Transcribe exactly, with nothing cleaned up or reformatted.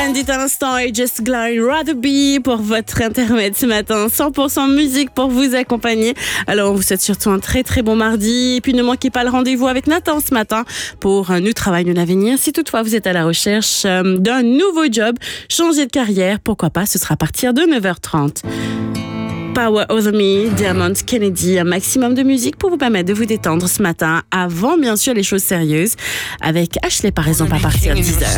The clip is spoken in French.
Bandit à l'instant et Just Glide Rather Be pour votre intermède ce matin. cent pour cent musique pour vous accompagner. Alors, on vous souhaite surtout un très très bon mardi. Et puis, ne manquez pas le rendez-vous avec Nathan ce matin pour Nous travaillons l'avenir. Si toutefois vous êtes à la recherche d'un nouveau job, changer de carrière, pourquoi pas, ce sera à partir de neuf heures trente. Power Over Me, Diamond Kennedy, un maximum de musique pour vous permettre de vous détendre ce matin, avant bien sûr les choses sérieuses, avec Ashley par exemple à partir de dix heures.